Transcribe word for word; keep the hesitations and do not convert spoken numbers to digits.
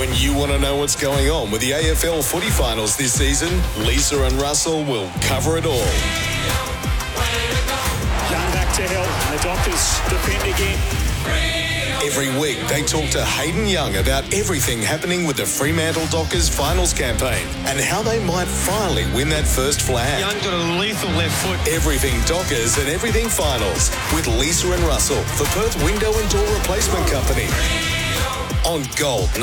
When you want to know what's going on with the A F L footy finals this season, Lisa and Russell will cover it all. Young back to help. The Dockers defend again. Every week, they talk to Hayden Young about everything happening with the Fremantle Dockers finals campaign and how they might finally win that first flag. Young got a lethal left foot. Everything Dockers and everything finals with Lisa and Russell for Perth Window and Door Replacement Company on Gold